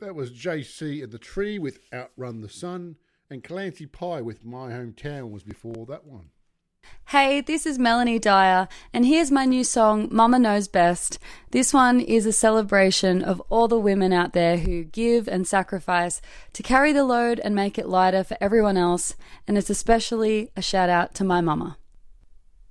That was JC and the Tree with Outrun the Sun, and Clancy Pie with My Hometown was before that one. Hey, this is Melanie Dyer, and here's my new song, Mama Knows Best. This one is a celebration of all the women out there who give and sacrifice to carry the load and make it lighter for everyone else, and it's especially a shout out to my mama.